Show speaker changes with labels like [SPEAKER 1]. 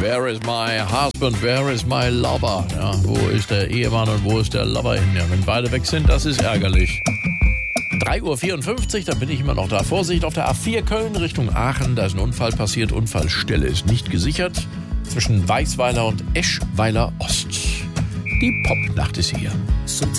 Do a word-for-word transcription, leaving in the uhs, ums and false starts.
[SPEAKER 1] Where is my husband, where is my lover? Ja, wo ist der Ehemann und wo ist der Lover hin? Ja, wenn beide weg sind, das ist ärgerlich. drei Uhr vierundfünfzig, da bin ich immer noch da. Vorsicht auf der A vier Köln Richtung Aachen, da ist ein Unfall passiert. Unfallstelle ist nicht gesichert. Zwischen Weißweiler und Eschweiler Ost. Die Popnacht ist hier.